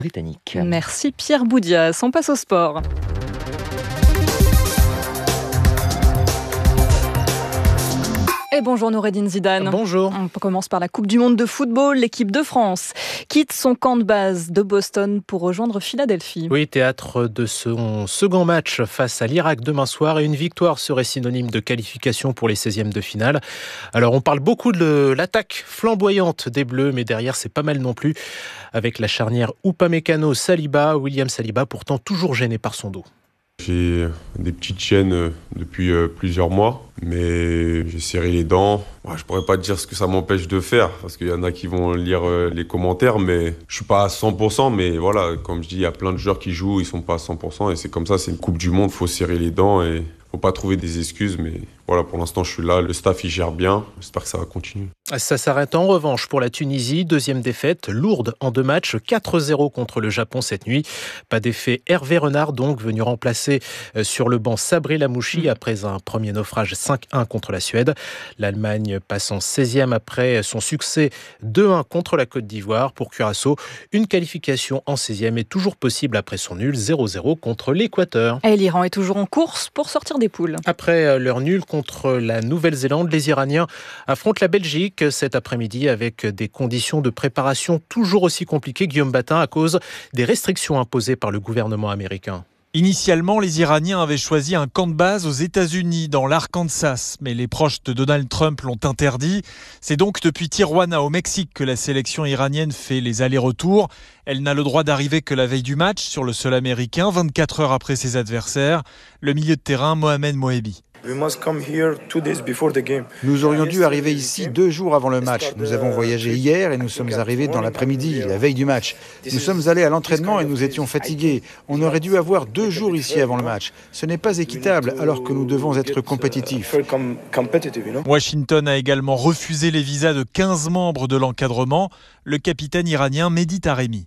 britannique. Merci Pierre Boudias. On passe au sport. Et bonjour Noureddine Zidane. Bonjour. On commence par la Coupe du Monde de football. L'équipe de France quitte son camp de base de Boston pour rejoindre Philadelphie. Oui, théâtre de son second match face à l'Irak demain soir, et une victoire serait synonyme de qualification pour les 16e de finale. Alors on parle beaucoup de l'attaque flamboyante des Bleus, mais derrière c'est pas mal non plus, avec la charnière Upamecano-Saliba, William Saliba pourtant toujours gêné par son dos. J'ai des petites chaînes depuis plusieurs mois, mais j'ai serré les dents. Je pourrais pas te dire ce que ça m'empêche de faire, parce qu'il y en a qui vont lire les commentaires, mais je suis pas à 100%, mais voilà, comme je dis, il y a plein de joueurs qui jouent, ils sont pas à 100%, et c'est comme ça, c'est une Coupe du Monde, faut serrer les dents, et faut pas trouver des excuses, mais voilà, pour l'instant, je suis là, le staff, il gère bien, j'espère que ça va continuer. Ça s'arrête en revanche pour la Tunisie, deuxième défaite, lourde en 2 matchs, 4-0 contre le Japon cette nuit. Pas d'effet Hervé Renard donc, venu remplacer sur le banc Sabri Lamouchi après un premier naufrage 5-1 contre la Suède. L'Allemagne passe en 16e après son succès 2-1 contre la Côte d'Ivoire. Pour Curaçao, une qualification en 16e est toujours possible après son nul 0-0 contre l'Équateur. Et l'Iran est toujours en course pour sortir des poules. Après leur nul contre la Nouvelle-Zélande, les Iraniens affrontent la Belgique cet après-midi avec des conditions de préparation toujours aussi compliquées, Guillaume Batin, à cause des restrictions imposées par le gouvernement américain. Initialement, les Iraniens avaient choisi un camp de base aux États-Unis, dans l'Arkansas, mais les proches de Donald Trump l'ont interdit. C'est donc depuis Tijuana, au Mexique, que la sélection iranienne fait les allers-retours. Elle n'a le droit d'arriver que la veille du match, sur le sol américain, 24 heures après ses adversaires. Le milieu de terrain, Mohamed Moebi. Nous aurions dû arriver ici 2 jours avant le match. Nous avons voyagé hier et nous sommes arrivés dans l'après-midi, la veille du match. Nous sommes allés à l'entraînement et nous étions fatigués. On aurait dû avoir 2 jours ici avant le match. Ce n'est pas équitable alors que nous devons être compétitifs. Washington a également refusé les visas de 15 membres de l'encadrement. Le capitaine iranien Mehdi Taremi.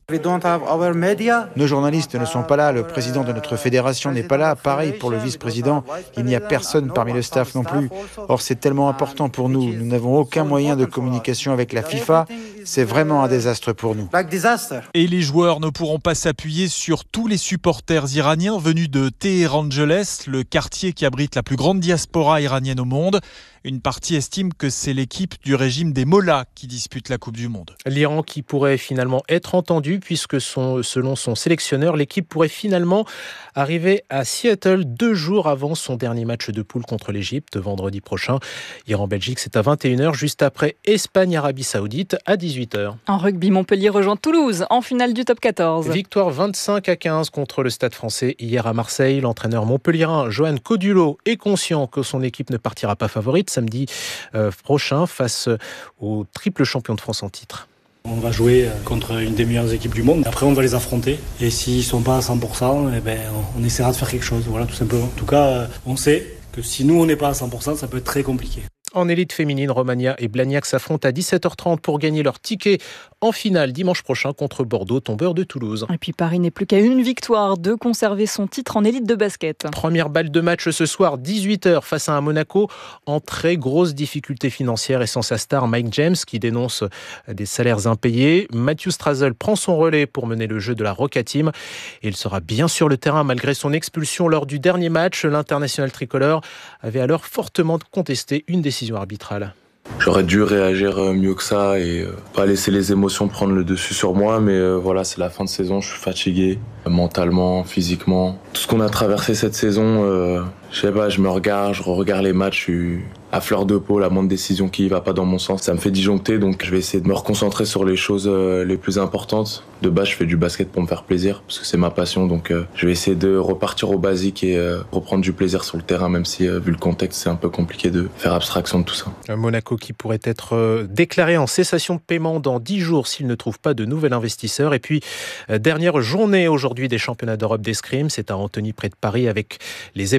Nos journalistes ne sont pas là, le président de notre fédération n'est pas là, pareil pour le vice-président, il n'y a personne parmi le staff non plus. Or c'est tellement important pour nous, nous n'avons aucun moyen de communication avec la FIFA, c'est vraiment un désastre pour nous. Et les joueurs ne pourront pas s'appuyer sur tous les supporters iraniens venus de Téhéran-Angeles, le quartier qui abrite la plus grande diaspora iranienne au monde. Une partie estime que c'est l'équipe du régime des Mollahs qui dispute la Coupe du Monde. L'Iran qui pourrait finalement être entendu puisque selon son sélectionneur, l'équipe pourrait finalement arriver à Seattle 2 jours avant son dernier match de poule contre l'Égypte vendredi prochain. Iran-Belgique, c'est à 21h, juste après Espagne-Arabie Saoudite à 18h. En rugby, Montpellier rejoint Toulouse en finale du top 14. Victoire 25-15 contre le Stade français hier à Marseille. L'entraîneur montpelliérain Johan Codulot est conscient que son équipe ne partira pas favorite samedi prochain face au triple champion de France en titre. On va jouer contre une des meilleures équipes du monde. Après, on va les affronter. Et s'ils ne sont pas à 100%, on essaiera de faire quelque chose. Voilà, tout simplement. En tout cas, on sait que si nous, on n'est pas à 100%, ça peut être très compliqué. En élite féminine, Romagna et Blagnac s'affrontent à 17h30 pour gagner leur ticket en finale dimanche prochain contre Bordeaux, tombeur de Toulouse. Et puis Paris n'est plus qu'à une victoire de conserver son titre en élite de basket. Première balle de match ce soir, 18h face à un Monaco en très grosse difficulté financière et sans sa star Mike James qui dénonce des salaires impayés. Matthew Strazel prend son relais pour mener le jeu de la Roca Team et il sera bien sur le terrain malgré son expulsion lors du dernier match. L'international tricolore avait alors fortement contesté une décision arbitrale. J'aurais dû réagir mieux que ça et pas laisser les émotions prendre le dessus sur moi, mais voilà, c'est la fin de saison, je suis fatigué, mentalement, physiquement. Tout ce qu'on a traversé cette saison, je sais pas, je me regarde, je regarde les matchs, je suis à fleur de peau, la moindre décision qui va pas dans mon sens, ça me fait disjoncter, donc je vais essayer de me reconcentrer sur les choses les plus importantes. De base, je fais du basket pour me faire plaisir, parce que c'est ma passion, donc je vais essayer de repartir au basique et reprendre du plaisir sur le terrain, même si, vu le contexte, c'est un peu compliqué de faire abstraction de tout ça. Monaco qui pourrait être déclaré en cessation de paiement dans 10 jours s'il ne trouve pas de nouvel investisseur. Et puis, dernière journée aujourd'hui des championnats d'Europe d'escrime, c'est à Antony près de Paris avec les épreuves par équipe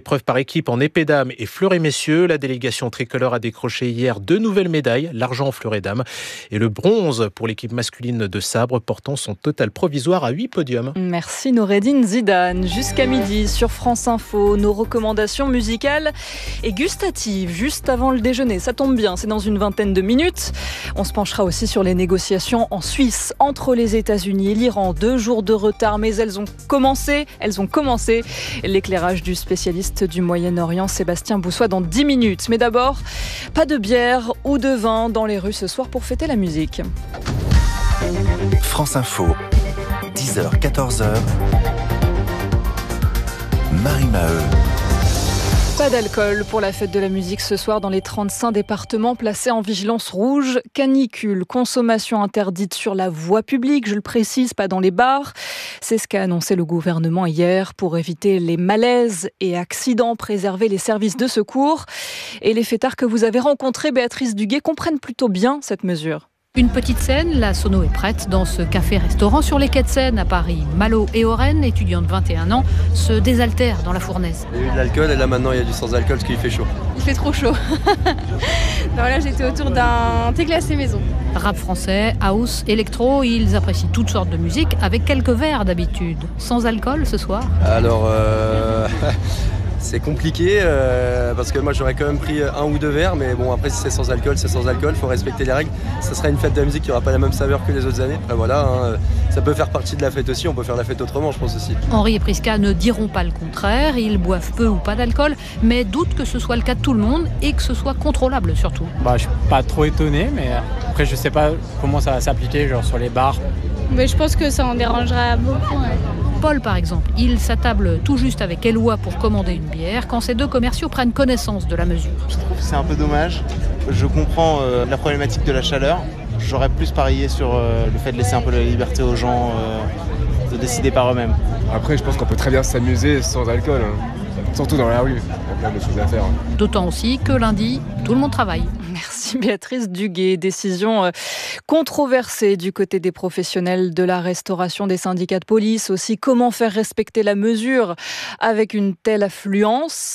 équipe en épée dames et fleuret messieurs. La délégation tricolore a décroché hier 2 nouvelles médailles, l'argent en fleuret dames et le bronze pour l'équipe masculine de sabre, portant son total provisoire à 8 podiums. Merci Noureddine Zidane. Jusqu'à midi sur France Info, nos recommandations musicales et gustatives juste avant le déjeuner. Ça tombe bien, c'est dans une vingtaine de minutes. On se penchera aussi sur les négociations en Suisse entre les États-Unis et l'Iran. 2 jours de retard, mais elles ont commencé. L'éclairage du spécialiste du Moyen-Orient, Sébastien Boussois, dans 10 minutes. Mais d'abord, pas de bière ou de vin dans les rues ce soir pour fêter la musique. France Info, 10h, 14h, Marie Maheu. Pas d'alcool pour la fête de la musique ce soir dans les 35 départements placés en vigilance rouge. Canicule, consommation interdite sur la voie publique, je le précise, pas dans les bars. C'est ce qu'a annoncé le gouvernement hier pour éviter les malaises et accidents, préserver les services de secours. Et les fêtards que vous avez rencontrés, Béatrice Duguay, comprennent plutôt bien cette mesure. Une petite scène, la sono est prête dans ce café-restaurant sur les quais de Seine à Paris. Malo et Oren, étudiante de 21 ans, se désaltèrent dans la fournaise. Il y a eu de l'alcool et là maintenant il y a du sans-alcool parce qu'il fait chaud. Il fait trop chaud. Non, là j'étais autour d'un thé glacé maison. Rap français, house, électro, ils apprécient toutes sortes de musique avec quelques verres d'habitude. Sans alcool ce soir ? Alors c'est compliqué parce que moi j'aurais quand même pris 1 ou 2 verres, mais bon après si c'est sans alcool, faut respecter les règles. Ça sera une fête de la musique qui n'aura pas la même saveur que les autres années. Après voilà, ça peut faire partie de la fête aussi, on peut faire la fête autrement je pense aussi. Henri et Prisca ne diront pas le contraire, ils boivent peu ou pas d'alcool, mais doutent que ce soit le cas de tout le monde et que ce soit contrôlable surtout. Je suis pas trop étonné, mais après je sais pas comment ça va s'appliquer genre sur les bars. Mais je pense que ça en dérangera beaucoup. Ouais. Paul, par exemple, il s'attable tout juste avec Eloi pour commander une bière quand ces 2 commerciaux prennent connaissance de la mesure. Je trouve que c'est un peu dommage. Je comprends la problématique de la chaleur. J'aurais plus parié sur le fait de laisser un peu la liberté aux gens de décider par eux-mêmes. Après, je pense qu'on peut très bien s'amuser sans alcool, surtout dans la rue. Il y a plein de choses à faire. D'autant aussi que lundi, tout le monde travaille. Merci Béatrice Duguay. Décision controversée du côté des professionnels de la restauration, des syndicats de police aussi. Comment faire respecter la mesure avec une telle affluence ?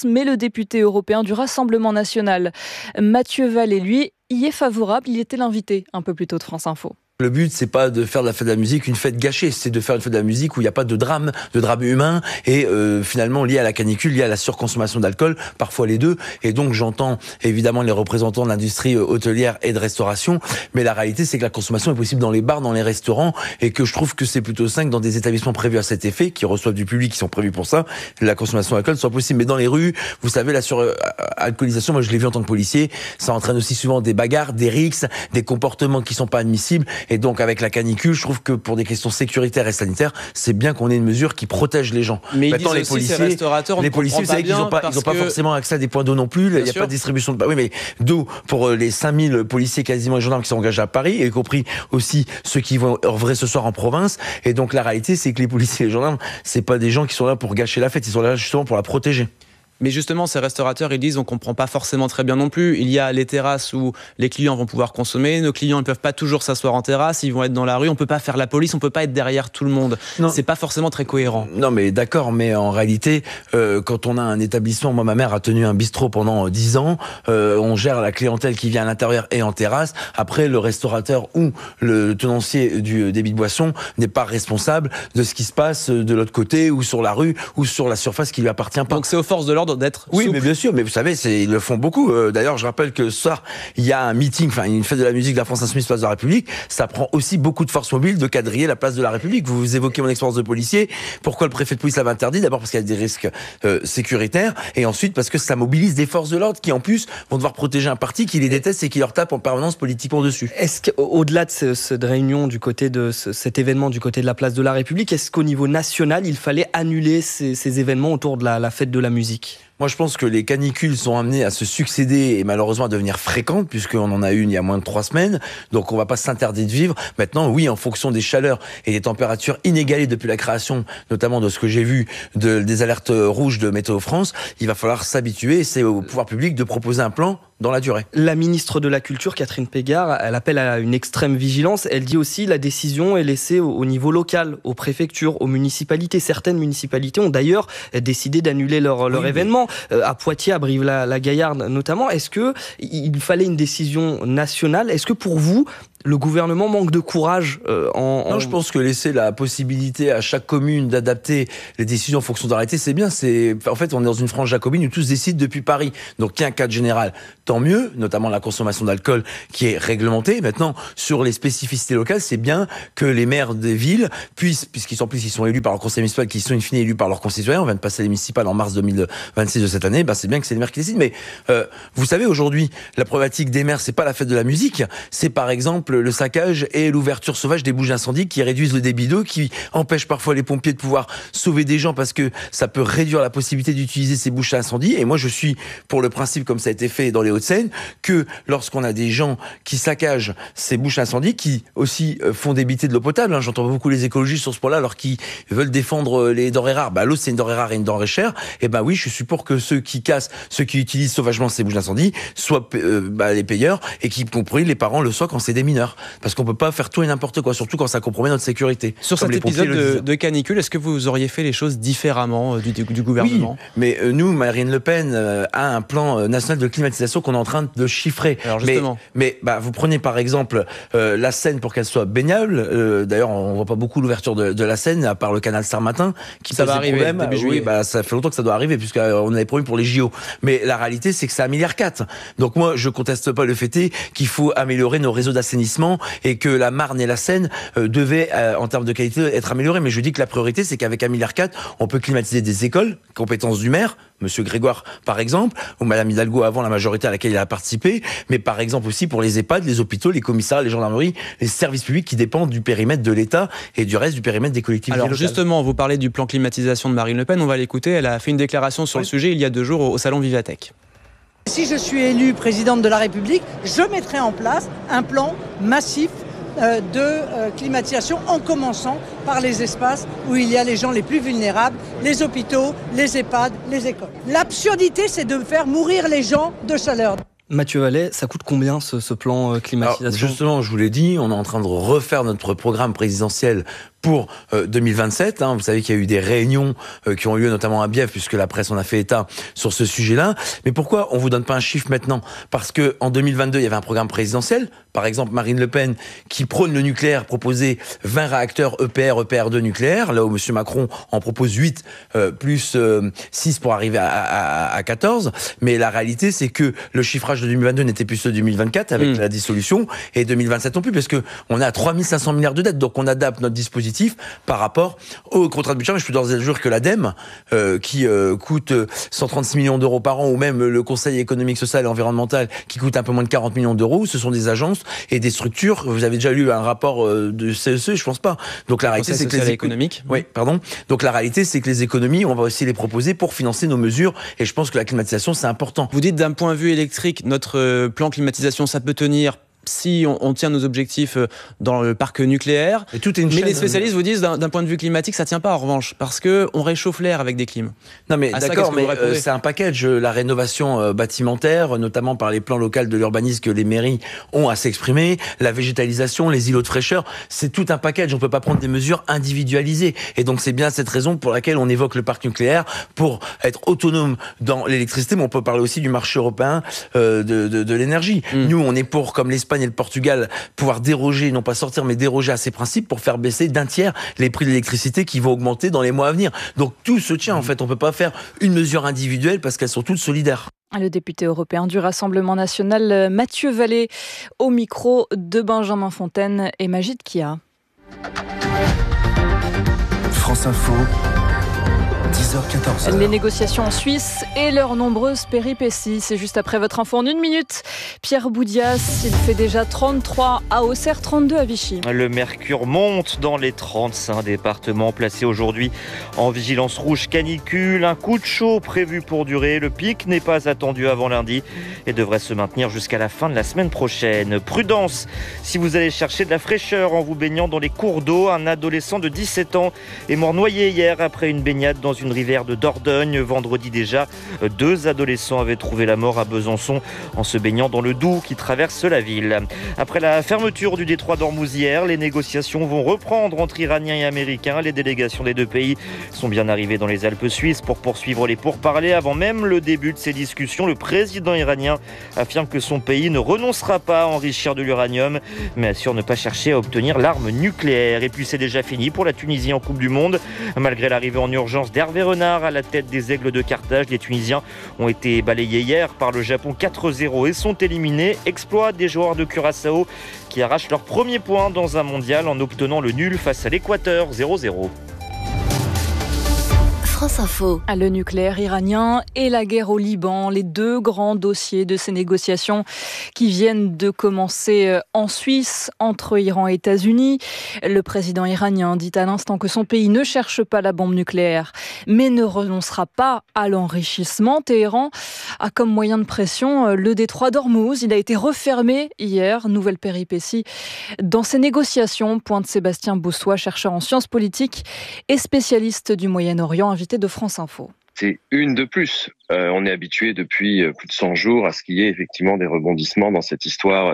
Mais le député européen du Rassemblement national, Mathieu Vallée, lui, y est favorable. Il était l'invité un peu plus tôt de France Info. Le but, c'est pas de faire de la fête de la musique une fête gâchée, c'est de faire une fête de la musique où il n'y a pas de drame humain et finalement lié à la canicule, lié à la surconsommation d'alcool, parfois les deux. Et donc j'entends évidemment les représentants de l'industrie hôtelière et de restauration, mais la réalité c'est que la consommation est possible dans les bars, dans les restaurants, et que je trouve que c'est plutôt sain que dans des établissements prévus à cet effet, qui reçoivent du public, qui sont prévus pour ça, la consommation d'alcool soit possible. Mais dans les rues, vous savez, la suralcoolisation, moi je l'ai vu en tant que policier, ça entraîne aussi souvent des bagarres, des rixes, des comportements qui sont pas admissibles. Et donc, avec la canicule, je trouve que pour des questions sécuritaires et sanitaires, c'est bien qu'on ait une mesure qui protège les gens. Mais maintenant, les policiers, vous savez qu'ils n'ont pas forcément accès à des points d'eau non plus. Il n'y a pas de distribution de... Oui, mais d'eau pour les 5000 policiers quasiment et gendarmes qui sont engagés à Paris, y compris aussi ceux qui vont œuvrer ce soir en province. Et donc, la réalité, c'est que les policiers et les gendarmes, c'est pas des gens qui sont là pour gâcher la fête. Ils sont là justement pour la protéger. Mais justement, ces restaurateurs, ils disent on comprend pas forcément très bien non plus. Il y a les terrasses où les clients vont pouvoir consommer. Nos clients ne peuvent pas toujours s'asseoir en terrasse. Ils vont être dans la rue. On peut pas faire la police. On peut pas être derrière tout le monde. Non. C'est pas forcément très cohérent. Non, mais d'accord. Mais en réalité, quand on a un établissement, moi, ma mère a tenu un bistrot pendant 10 ans. On gère la clientèle qui vient à l'intérieur et en terrasse. Après, le restaurateur ou le tenancier du débit de boisson n'est pas responsable de ce qui se passe de l'autre côté ou sur la rue ou sur la surface qui lui appartient pas. Donc c'est aux forces de l'ordre d'être souple. Mais bien sûr, mais vous savez, ils le font beaucoup. D'ailleurs, je rappelle que ce soir, il y a un meeting, une fête de la musique de la France Insoumise place de la République. Ça prend aussi beaucoup de forces mobiles de quadriller la place de la République. Vous évoquez mon expérience de policier. Pourquoi le préfet de police l'avait interdit ? D'abord parce qu'il y a des risques sécuritaires, et ensuite parce que ça mobilise des forces de l'ordre qui, en plus, vont devoir protéger un parti qui les déteste et qui leur tape en permanence politiquement dessus. Est-ce qu'au-delà de cette réunion du côté de cet événement du côté de la place de la République, est-ce qu'au niveau national, il fallait annuler ces événements autour de la fête de la musique ? Moi, je pense que les canicules sont amenées à se succéder et malheureusement à devenir fréquentes, puisqu'on en a une il y a moins de 3 semaines. Donc, on va pas s'interdire de vivre. Maintenant, oui, en fonction des chaleurs et des températures inégalées depuis la création, notamment de ce que j'ai vu des alertes rouges de Météo France, il va falloir s'habituer. C'est au pouvoir public de proposer un plan dans la durée. La ministre de la Culture, Catherine Pégard, elle appelle à une extrême vigilance. Elle dit aussi que la décision est laissée au niveau local, aux préfectures, aux municipalités. Certaines municipalités ont d'ailleurs décidé d'annuler leur événement. à Poitiers, à Brive-la-Gaillarde notamment. Est-ce qu'il fallait une décision nationale ? Est-ce que pour vous, le gouvernement manque de courage Non, je pense que laisser la possibilité à chaque commune d'adapter les décisions en fonction de la réalité, c'est bien. En fait, on est dans une frange jacobine où tous décident depuis Paris. Donc, il y a un cadre général, tant mieux, notamment la consommation d'alcool qui est réglementée. Maintenant, sur les spécificités locales, c'est bien que les maires des villes puissent, puisqu'ils sont élus par leur conseil municipal, qui sont in fine élus par leurs concitoyens. On vient de passer les municipales en mars 2026 de cette année. C'est bien que c'est les maires qui décident. Mais vous savez, aujourd'hui, la problématique des maires, c'est pas la fête de la musique. C'est par exemple le saccage et l'ouverture sauvage des bouches d'incendie qui réduisent le débit d'eau, qui empêchent parfois les pompiers de pouvoir sauver des gens parce que ça peut réduire la possibilité d'utiliser ces bouches d'incendie. Et moi, je suis pour le principe, comme ça a été fait dans les Hauts-de-Seine, que lorsqu'on a des gens qui saccagent ces bouches d'incendie, qui aussi font débiter de l'eau potable, j'entends beaucoup les écologistes sur ce point-là, alors qu'ils veulent défendre les denrées rares. L'eau, c'est une denrée rare et une denrée chère. Et oui, je suis pour que ceux qui cassent, ceux qui utilisent sauvagement ces bouches d'incendie, soient les payeurs, et qu'y compris les parents le soient quand c'est des mineurs. Parce qu'on peut pas faire tout et n'importe quoi, surtout quand ça compromet notre sécurité. Sur cet épisode de canicule, est-ce que vous auriez fait les choses différemment du gouvernement ? Oui, mais nous, Marine Le Pen a un plan national de climatisation qu'on est en train de chiffrer. Alors justement. Mais vous prenez par exemple la Seine pour qu'elle soit baignable. D'ailleurs, on voit pas beaucoup l'ouverture de la Seine, à part le canal Sarmatin, qui ça va arriver début juillet. Ça fait longtemps que ça doit arriver, puisqu'on avait promis pour les JO. Mais la réalité, c'est que c'est 1,4 milliard. Donc moi, je conteste pas le fait qu'il faut améliorer nos réseaux d'assainissement et que la Marne et la Seine devaient, en termes de qualité, être améliorés. Mais je dis que la priorité, c'est qu'avec 1,4 milliard, on peut climatiser des écoles, compétence du maire, Monsieur Grégoire par exemple, ou Madame Hidalgo avant, la majorité à laquelle il a participé, mais par exemple aussi pour les EHPAD, les hôpitaux, les commissariats, les gendarmeries, les services publics qui dépendent du périmètre de l'État et du reste du périmètre des collectivités locales. Alors justement, vous parlez du plan climatisation de Marine Le Pen, on va l'écouter, elle a fait une déclaration sur le sujet il y a 2 jours au salon Vivatech. Si je suis élue présidente de la République, je mettrai en place un plan massif de climatisation, en commençant par les espaces où il y a les gens les plus vulnérables, les hôpitaux, les EHPAD, les écoles. L'absurdité, c'est de faire mourir les gens de chaleur. Mathieu Vallet, ça coûte combien ce plan climatisation ? Alors, justement, je vous l'ai dit, on est en train de refaire notre programme présidentiel pour 2027. Vous savez qu'il y a eu des réunions qui ont eu lieu notamment à Bièvre, puisque la presse en a fait état sur ce sujet-là. Mais pourquoi on vous donne pas un chiffre maintenant ? Parce que en 2022, il y avait un programme présidentiel. Par exemple, Marine Le Pen, qui prône le nucléaire, proposait 20 réacteurs EPR, EPR2 nucléaires, là où M. Macron en propose 8, plus 6 pour arriver à 14. Mais la réalité, c'est que le chiffrage de 2022 n'était plus ceux de 2024, avec la dissolution, et 2027 non plus, parce que on est à 3500 milliards de dettes. Donc on adapte notre dispositif par rapport au contrat de budget. Je peux d'ores et déjà dire que l'ADEME, qui coûte 136 millions d'euros par an, ou même le Conseil économique, social et environnemental, qui coûte un peu moins de 40 millions d'euros, ce sont des agences et des structures. Vous avez déjà lu un rapport de CEC, je pense pas. Donc la réalité, c'est que les économiques. Oui, pardon. Donc la réalité, c'est que les économies, on va aussi les proposer pour financer nos mesures. Et je pense que la climatisation, c'est important. Vous dites d'un point de vue électrique, notre plan climatisation, ça peut tenir si on tient nos objectifs dans le parc nucléaire. Et tout est une mais chaîne, les spécialistes vous disent d'un point de vue climatique, ça tient pas en revanche, parce qu'on réchauffe l'air avec des clims. Non mais d'accord, mais c'est un package. La rénovation bâtimentaire, notamment par les plans locaux de l'urbanisme que les mairies ont à s'exprimer, la végétalisation, les îlots de fraîcheur, c'est tout un package. On peut pas prendre des mesures individualisées. Et donc c'est bien cette raison pour laquelle on évoque le parc nucléaire, pour être autonome dans l'électricité, mais on peut parler aussi du marché européen de l'énergie. Nous, on est pour, comme l'Espagne et le Portugal, pouvoir déroger, non pas sortir, mais déroger à ces principes pour faire baisser d'un tiers les prix de l'électricité qui vont augmenter dans les mois à venir. Donc tout se tient en fait. On peut pas faire une mesure individuelle parce qu'elles sont toutes solidaires. Le député européen du Rassemblement national, Mathieu Vallet, au micro de Benjamin Fontaine et Magid Kia. France Info. 10h-14h. Les négociations en Suisse et leurs nombreuses péripéties. C'est juste après votre info en 1 minute. Pierre Boudias, il fait déjà 33 à Auxerre, 32 à Vichy. Le mercure monte dans les 35 départements placés aujourd'hui en vigilance rouge canicule. Un coup de chaud prévu pour durer. Le pic n'est pas attendu avant lundi et devrait se maintenir jusqu'à la fin de la semaine prochaine. Prudence si vous allez chercher de la fraîcheur en vous baignant dans les cours d'eau. Un adolescent de 17 ans est mort noyé hier après une baignade dans une rivière de Dordogne. Vendredi déjà, 2 adolescents avaient trouvé la mort à Besançon en se baignant dans le Doubs qui traverse la ville. Après la fermeture du détroit d'Ormuz hier, les négociations vont reprendre entre Iraniens et Américains. Les délégations des deux pays sont bien arrivées dans les Alpes suisses pour poursuivre les pourparlers. Avant même le début de ces discussions, le président iranien affirme que son pays ne renoncera pas à enrichir de l'uranium, mais assure ne pas chercher à obtenir l'arme nucléaire. Et puis c'est déjà fini pour la Tunisie en Coupe du Monde. Malgré l'arrivée en urgence d'Hervé Renard à la tête des Aigles de Carthage, les Tunisiens ont été balayés hier par le Japon 4-0 et sont éliminés. Exploit des joueurs de Curaçao qui arrachent leur premier point dans un mondial en obtenant le nul face à l'Équateur 0-0. France Info. Le nucléaire iranien et la guerre au Liban, les deux grands dossiers de ces négociations qui viennent de commencer en Suisse entre Iran et États-Unis. Le président iranien dit à l'instant que son pays ne cherche pas la bombe nucléaire, mais ne renoncera pas à l'enrichissement. Téhéran a comme moyen de pression le détroit d'Ormuz. Il a été refermé hier. Nouvelle péripétie dans ces négociations, pointe Sébastien Boussois, chercheur en sciences politiques et spécialiste du Moyen-Orient, invité de France Info. C'est une de plus. On est habitué depuis plus de 100 jours à ce qu'il y ait effectivement des rebondissements dans cette histoire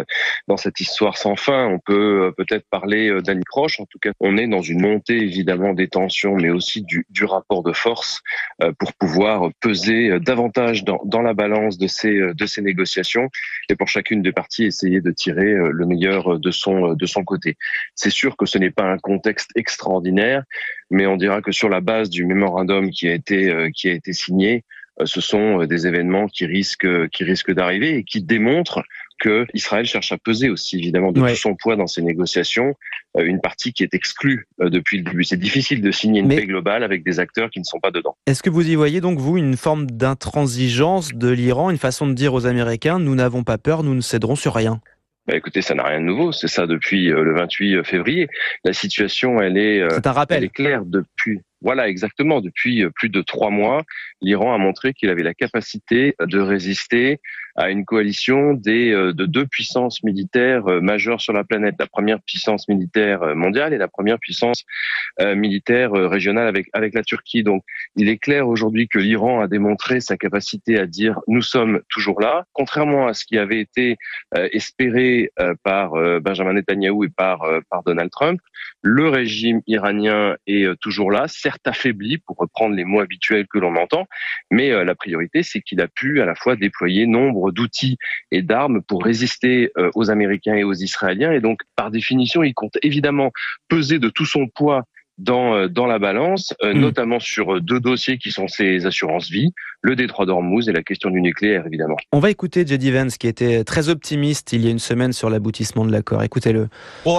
sans fin. On peut peut-être parler d'anicroche. En tout cas, on est dans une montée évidemment des tensions, mais aussi du rapport de force pour pouvoir peser davantage dans la balance de ces négociations et pour chacune des parties essayer de tirer le meilleur de son côté. C'est sûr que ce n'est pas un contexte extraordinaire, mais on dira que sur la base du mémorandum qui a été signé, ce sont des événements qui risquent d'arriver et qui démontrent que Israël cherche à peser aussi évidemment de tout son poids dans ces négociations, une partie qui est exclue depuis le début. C'est difficile de signer une paix globale avec des acteurs qui ne sont pas dedans. Est-ce que vous y voyez donc, vous, une forme d'intransigeance de l'Iran, une façon de dire aux Américains « nous n'avons pas peur, nous ne céderons sur rien » ? Écoutez, ça n'a rien de nouveau, c'est ça depuis le 28 février. La situation, elle est claire depuis... Voilà, exactement. Depuis plus de 3 mois, l'Iran a montré qu'il avait la capacité de résister à une coalition de 2 puissances militaires majeures sur la planète. La première puissance militaire mondiale et la première puissance militaire régionale avec la Turquie. Donc, il est clair aujourd'hui que l'Iran a démontré sa capacité à dire « nous sommes toujours là », contrairement à ce qui avait été espéré par Benjamin Netanyahou et par Donald Trump. Le régime iranien est toujours là, certes affaibli, pour reprendre les mots habituels que l'on entend, mais la priorité, c'est qu'il a pu à la fois déployer nombre d'outils et d'armes pour résister aux Américains et aux Israéliens. Et donc, par définition, il compte évidemment peser de tout son poids dans la balance, notamment sur 2 dossiers qui sont ses assurances-vie, le détroit d'Ormuz et la question du nucléaire, évidemment. On va écouter J.D. Vance, qui était très optimiste il y a une semaine sur l'aboutissement de l'accord. Écoutez-le.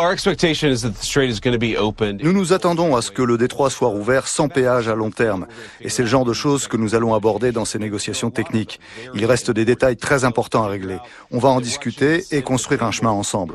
Nous nous attendons à ce que le détroit soit rouvert sans péage à long terme. Et c'est le genre de choses que nous allons aborder dans ces négociations techniques. Il reste des détails très importants à régler. On va en discuter et construire un chemin ensemble.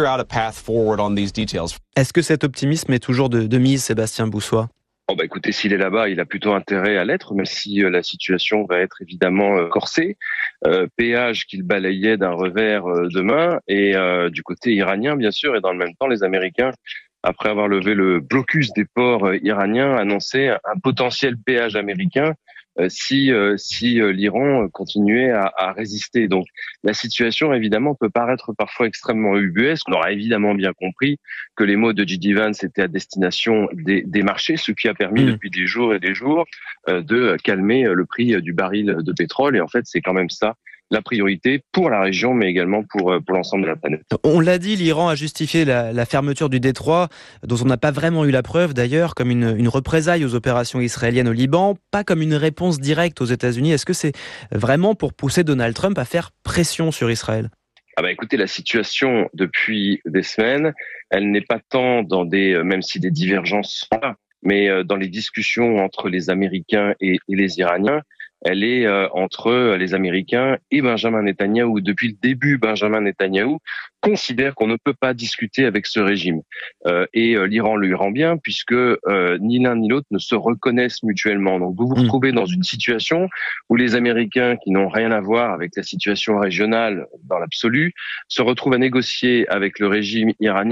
Est-ce que cet optimisme est toujours de mise, Sébastien Boussois ? Écoutez, s'il est là-bas, il a plutôt intérêt à l'être, même si la situation va être évidemment corsée. Péage qu'il balayait d'un revers de main, et du côté iranien, bien sûr, et dans le même temps, les Américains, après avoir levé le blocus des ports iraniens, annonçaient un potentiel péage américain si l'Iran continuait à résister. Donc la situation évidemment peut paraître parfois extrêmement ubuesque. On aura évidemment bien compris que les mots de J.D. Vance étaient à destination des marchés, ce qui a permis depuis des jours et des jours de calmer le prix du baril de pétrole. Et en fait, c'est quand même ça la priorité pour la région, mais également pour l'ensemble de la planète. On l'a dit, l'Iran a justifié la fermeture du détroit, dont on n'a pas vraiment eu la preuve d'ailleurs, comme une représaille aux opérations israéliennes au Liban, pas comme une réponse directe aux États-Unis. Est-ce que c'est vraiment pour pousser Donald Trump à faire pression sur Israël ? Écoutez, la situation depuis des semaines, elle n'est pas tant dans même si des divergences sont là, mais dans les discussions entre les Américains et les Iraniens, elle est entre les Américains et Benjamin Netanyahou. Depuis le début, Benjamin Netanyahou considère qu'on ne peut pas discuter avec ce régime. Et l'Iran lui rend bien, puisque ni l'un ni l'autre ne se reconnaissent mutuellement. Donc vous vous retrouvez dans une situation où les Américains, qui n'ont rien à voir avec la situation régionale dans l'absolu, se retrouvent à négocier avec le régime iranien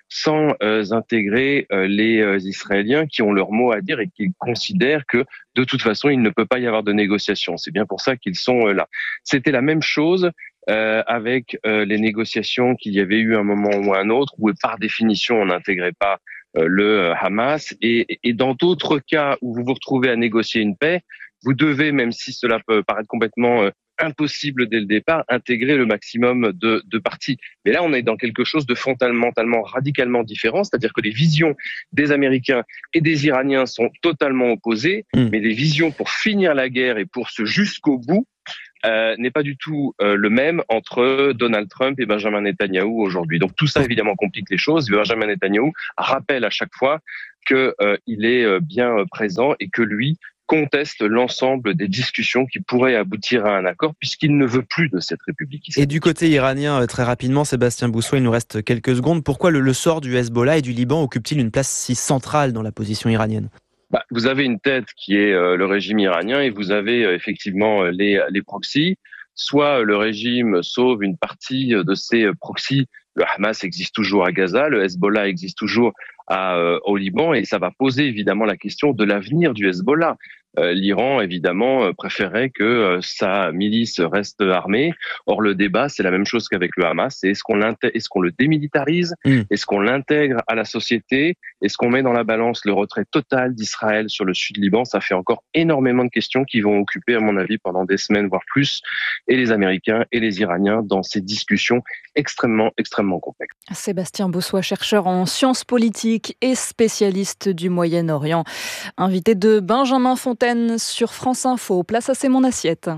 sans intégrer les Israéliens qui ont leur mot à dire et qui considèrent que de toute façon il ne peut pas y avoir de négociation. C'est bien pour ça qu'ils sont là. C'était la même chose avec les négociations qu'il y avait eu un moment ou un autre où par définition on n'intégrait pas le Hamas et dans d'autres cas où vous vous retrouvez à négocier une paix, vous devez, même si cela peut paraître complètement impossible dès le départ, intégrer le maximum de parties. Mais là, on est dans quelque chose de fondamentalement, radicalement différent, c'est-à-dire que les visions des Américains et des Iraniens sont totalement opposées, mais les visions pour finir la guerre et pour ce jusqu'au bout n'est pas du tout le même entre Donald Trump et Benjamin Netanyahou aujourd'hui. Donc tout ça, évidemment, complique les choses. Benjamin Netanyahou rappelle à chaque fois qu'il est bien présent et que lui conteste l'ensemble des discussions qui pourraient aboutir à un accord puisqu'il ne veut plus de cette République islamique. Et du côté iranien, très rapidement, Sébastien Boussois, il nous reste quelques secondes. Pourquoi le sort du Hezbollah et du Liban occupe-t-il une place si centrale dans la position iranienne ? Vous avez une tête qui est le régime iranien et vous avez effectivement les proxys. Soit le régime sauve une partie de ces proxys. Le Hamas existe toujours à Gaza, le Hezbollah existe toujours au Liban et ça va poser évidemment la question de l'avenir du Hezbollah. L'Iran, évidemment, préférait que sa milice reste armée. Or, le débat, c'est la même chose qu'avec le Hamas. C'est est-ce qu'on le démilitarise? Est-ce qu'on l'intègre à la société? Est-ce qu'on met dans la balance le retrait total d'Israël sur le sud Liban? Ça fait encore énormément de questions qui vont occuper, à mon avis, pendant des semaines, voire plus, et les Américains et les Iraniens dans ces discussions extrêmement, extrêmement complexes. Sébastien Boussois, chercheur en sciences politiques et spécialiste du Moyen-Orient, invité de Benjamin Fontaine sur France Info. Place à C'est mon assiette.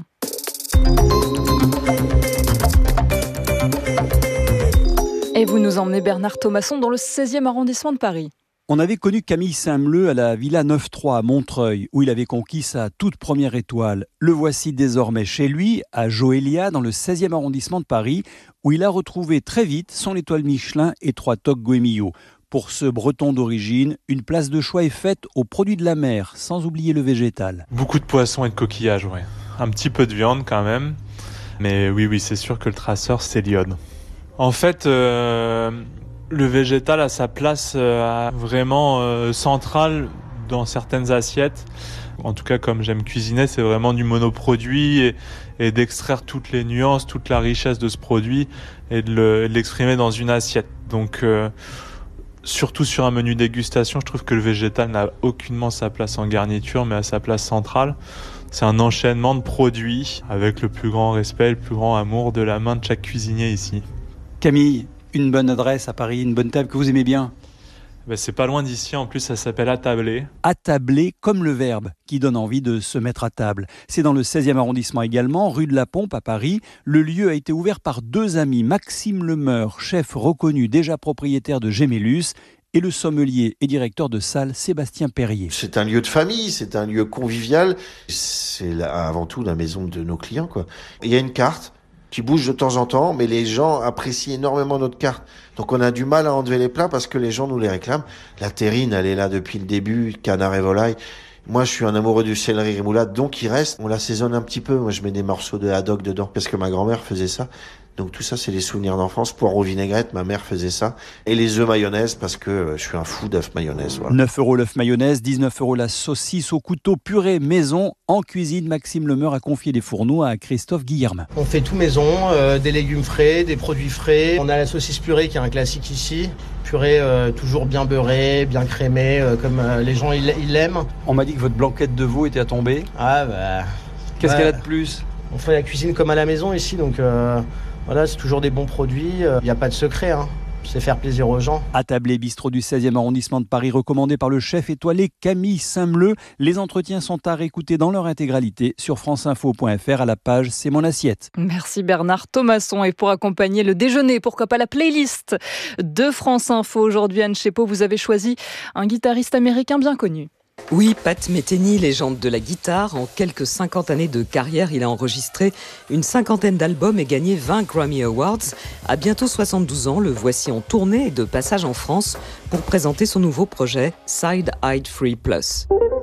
Et vous nous emmenez, Bernard Thomasson, dans le 16e arrondissement de Paris. On avait connu Camille Saint-Mleu à la Villa 9-3 à Montreuil, où il avait conquis sa toute première étoile. Le voici désormais chez lui, à Joélia, dans le 16e arrondissement de Paris, où il a retrouvé très vite son étoile Michelin et 3 toques Goemio. Pour ce breton d'origine, une place de choix est faite aux produits de la mer, sans oublier le végétal. Beaucoup de poissons et de coquillages, ouais. Un petit peu de viande quand même. Mais oui, c'est sûr que le traceur, c'est l'iode. En fait, le végétal a sa place vraiment centrale dans certaines assiettes. En tout cas, comme j'aime cuisiner, c'est vraiment du monoproduit et d'extraire toutes les nuances, toute la richesse de ce produit et de l'exprimer dans une assiette. Donc, surtout sur un menu dégustation, je trouve que le végétal n'a aucunement sa place en garniture, mais à sa place centrale. C'est un enchaînement de produits avec le plus grand respect, le plus grand amour de la main de chaque cuisinier ici. Camille, une bonne adresse à Paris, une bonne table que vous aimez bien? C'est pas loin d'ici, en plus ça s'appelle Attablé. Attablé comme le verbe qui donne envie de se mettre à table. C'est dans le 16e arrondissement également, rue de la Pompe à Paris. Le lieu a été ouvert par 2 amis, Maxime Lemeur, chef reconnu déjà propriétaire de Gemellus, et le sommelier et directeur de salle Sébastien Perrier. C'est un lieu de famille, c'est un lieu convivial, c'est avant tout la maison de nos clients, quoi. Il y a une carte qui bouge de temps en temps, mais les gens apprécient énormément notre carte. Donc on a du mal à enlever les plats parce que les gens nous les réclament. La terrine, elle est là depuis le début, canard et volaille. Moi, je suis un amoureux du céleri rémoulade, donc il reste. On l'assaisonne un petit peu. Moi, je mets des morceaux de haddock dedans parce que ma grand-mère faisait ça. Donc tout ça, c'est des souvenirs d'enfance. Poireaux vinaigrette, ma mère faisait ça. Et les œufs mayonnaise, parce que je suis un fou d'œufs mayonnaise. Voilà. 9 € l'œuf mayonnaise, 19 € la saucisse au couteau purée maison. En cuisine, Maxime Lemeur a confié les fourneaux à Christophe Guillermin. On fait tout maison, des légumes frais, des produits frais. On a la saucisse purée qui est un classique ici. Purée toujours bien beurrée, bien crémée, comme les gens ils l'aiment. On m'a dit que votre blanquette de veau était à tomber. Ah bah... Qu'est-ce qu'elle a de plus? On fait la cuisine comme à la maison ici, donc... Voilà, c'est toujours des bons produits, il n'y a pas de secret, c'est faire plaisir aux gens. Attablé bistrot du 16e arrondissement de Paris, recommandé par le chef étoilé Camille Saint-Mleu. Les entretiens sont à réécouter dans leur intégralité sur franceinfo.fr à la page C'est mon assiette. Merci Bernard Thomasson. Et pour accompagner le déjeuner, pourquoi pas la playlist de France Info aujourd'hui, Anne Chepeau, vous avez choisi un guitariste américain bien connu. Oui, Pat Metheny, légende de la guitare. En quelques 50 années de carrière, il a enregistré une 50aine d'albums et gagné 20 Grammy Awards. À bientôt 72 ans, le voici en tournée et de passage en France pour présenter son nouveau projet Side Eyed Free Plus.